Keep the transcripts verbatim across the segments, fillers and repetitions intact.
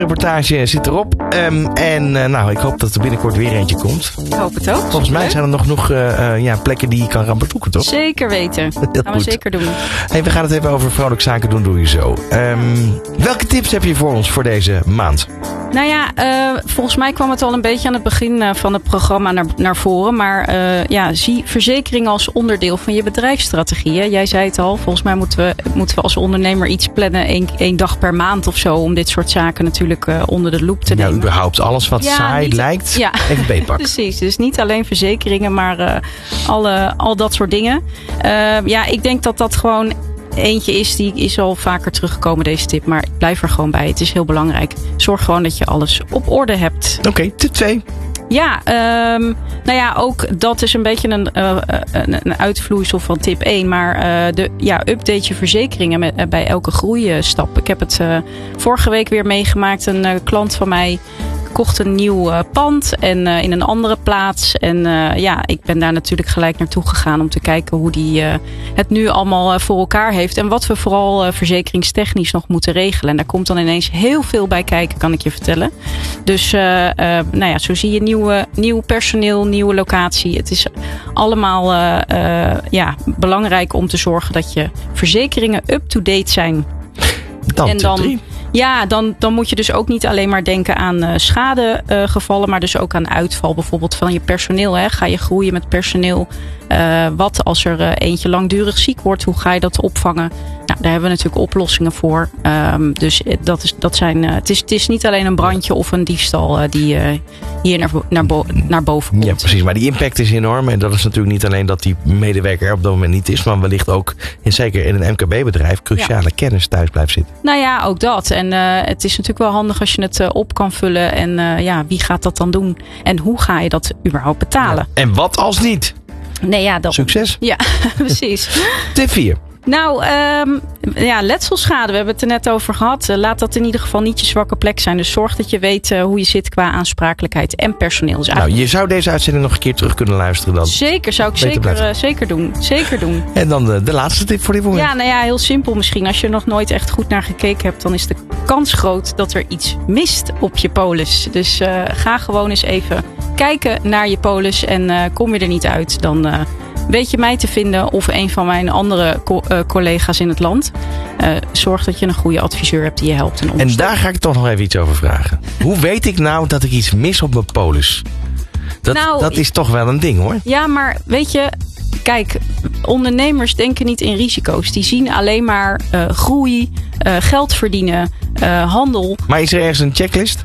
reportage zit erop. Um, en uh, nou, ik hoop dat er binnenkort weer eentje komt. Ik hoop het ook. Volgens mij zijn er nog genoeg uh, uh, ja, plekken die je kan gaan bezoeken, toch? Zeker weten. Heel gaan we goed. zeker doen. Hey, we gaan het even over vrolijk zaken doen, doe je zo. Um, welke tips heb je voor ons voor deze maand? Nou ja, uh, volgens mij kwam het al een beetje aan het begin uh, van het programma naar, naar voren. Maar uh, ja, zie verzekering als onderdeel van je bedrijfsstrategie. Hè? Jij zei het al, volgens mij moeten we, moeten we als ondernemer iets plannen. Één, één dag per maand of zo. Om dit soort zaken natuurlijk uh, onder de loep te nemen. Ja, überhaupt alles wat ja, saai niet, lijkt, ja. even beetpakken. Precies, dus niet alleen verzekeringen, maar uh, alle, al dat soort dingen. Uh, ja, ik denk dat dat gewoon... Eentje is, die is al vaker teruggekomen, deze tip. Maar ik blijf er gewoon bij. Het is heel belangrijk. Zorg gewoon dat je alles op orde hebt. Oké, okay, tip twee. Ja, um, nou ja, ook dat is een beetje een, uh, een, een uitvloeisel van tip één. Maar uh, de, ja, update je verzekeringen met, uh, bij elke groeistap. Ik heb het uh, vorige week weer meegemaakt. Een uh, klant van mij kocht een nieuw uh, pand en uh, in een andere plaats. En uh, ja, ik ben daar natuurlijk gelijk naartoe gegaan om te kijken hoe die uh, het nu allemaal uh, voor elkaar heeft. En wat we vooral uh, verzekeringstechnisch nog moeten regelen. En daar komt dan ineens heel veel bij kijken, kan ik je vertellen. Dus uh, uh, nou ja, zo zie je nieuwe, nieuw personeel, nieuwe locatie. Het is allemaal uh, uh, ja, belangrijk om te zorgen dat je verzekeringen up-to-date zijn. Dan en dan, drie. Ja, dan, dan moet je dus ook niet alleen maar denken aan uh, schadegevallen, uh, maar dus ook aan uitval bijvoorbeeld van je personeel. Hè. Ga je groeien met personeel? Uh, wat als er uh, eentje langdurig ziek wordt? Hoe ga je dat opvangen? Nou, daar hebben we natuurlijk oplossingen voor. Um, dus dat is, dat zijn, uh, het, is, het is niet alleen een brandje of een diefstal uh, die uh, hier naar, naar, bo- naar boven komt. Ja, precies. Maar die impact is enorm. En dat is natuurlijk niet alleen dat die medewerker er op dat moment niet is, maar wellicht ook, in, zeker in een M K B-bedrijf, cruciale ja. kennis thuis blijft zitten. Nou ja, ook dat. En uh, het is natuurlijk wel handig als je het uh, op kan vullen. En uh, ja, wie gaat dat dan doen? En hoe ga je dat überhaupt betalen? Ja. En wat als niet? Nee, ja, dat... Succes. Ja, precies. Tip vier. Nou, um, ja, letselschade, we hebben het er net over gehad. Uh, laat dat in ieder geval niet je zwakke plek zijn. Dus zorg dat je weet uh, hoe je zit qua aansprakelijkheid en personeel. Dus nou, je zou deze uitzending nog een keer terug kunnen luisteren dan. Zeker, zou ik zeker, uh, zeker doen. Zeker doen. En dan de, de laatste tip voor dit moment. Ja, nou ja, heel simpel misschien. Als je er nog nooit echt goed naar gekeken hebt, dan is de kans groot dat er iets mist op je polis. Dus uh, ga gewoon eens even kijken naar je polis. En uh, kom je er niet uit, dan... Uh, weet je mij te vinden of een van mijn andere co- uh, collega's in het land. Uh, zorg dat je een goede adviseur hebt die je helpt. En, en daar ga ik toch nog even iets over vragen. Hoe weet ik nou dat ik iets mis op mijn polis? Dat, nou, dat is toch wel een ding hoor. Ja, maar weet je... Kijk, ondernemers denken niet in risico's. Die zien alleen maar uh, groei, uh, geld verdienen, uh, handel. Maar is er ergens een checklist?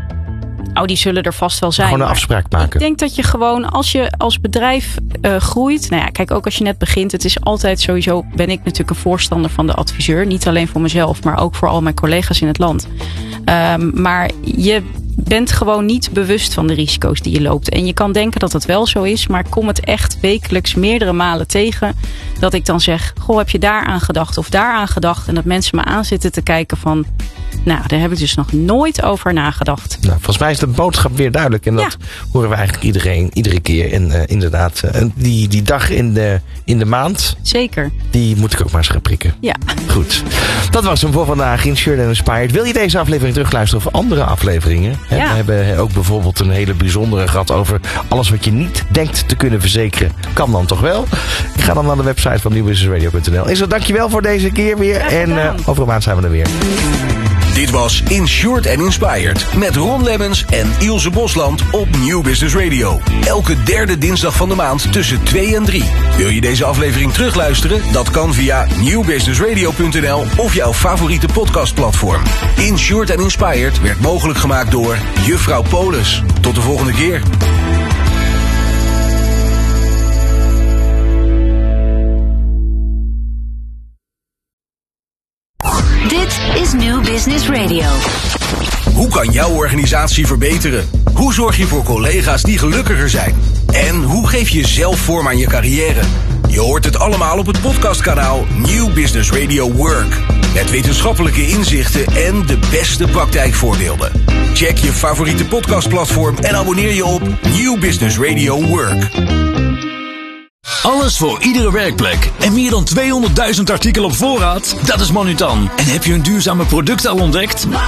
Oh, die zullen er vast wel zijn. Gewoon een afspraak maken. Ik denk dat je gewoon, als je als bedrijf uh, groeit... Nou ja, kijk, ook als je net begint. Het is altijd sowieso, ben ik natuurlijk een voorstander van de adviseur. Niet alleen voor mezelf, maar ook voor al mijn collega's in het land. Um, maar je bent gewoon niet bewust van de risico's die je loopt. En je kan denken dat het wel zo is, maar kom het echt wekelijks meerdere malen tegen. Dat ik dan zeg, goh, heb je daar aan gedacht of daar aan gedacht? En dat mensen me aan zitten te kijken van... Nou, daar heb ik dus nog nooit over nagedacht. Nou, volgens mij is de boodschap weer duidelijk. En dat ja. horen we eigenlijk iedereen, iedere keer. En uh, inderdaad, uh, die, die dag in de, in de maand. Zeker. Die moet ik ook maar eens gaan prikken. Ja. Goed. Dat was hem voor vandaag. Insured and Inspired. Wil je deze aflevering terugluisteren of andere afleveringen? Ja. We hebben ook bijvoorbeeld een hele bijzondere gehad over alles wat je niet denkt te kunnen verzekeren. Kan dan toch wel? Ik ga dan naar de website van nieuw business radio punt n l. Is er dankjewel voor deze keer weer. En uh, over een maand zijn we er weer. Dit was Insured and Inspired met Ron Lemmens en Ilse Bosland op Nieuw Business Radio. Elke derde dinsdag van de maand tussen twee en drie. Wil je deze aflevering terugluisteren? Dat kan via nieuw business radio punt n l of jouw favoriete podcastplatform. Insured and Inspired werd mogelijk gemaakt door Juffrouw Polis. Tot de volgende keer. Dit is Nieuw Business Radio. Hoe kan jouw organisatie verbeteren? Hoe zorg je voor collega's die gelukkiger zijn? En hoe geef je zelf vorm aan je carrière? Je hoort het allemaal op het podcastkanaal Nieuw Business Radio Work. Met wetenschappelijke inzichten en de beste praktijkvoorbeelden. Check je favoriete podcastplatform en abonneer je op Nieuw Business Radio Work. Alles voor iedere werkplek en meer dan tweehonderdduizend artikelen op voorraad? Dat is Manutan. En heb je een duurzame product al ontdekt?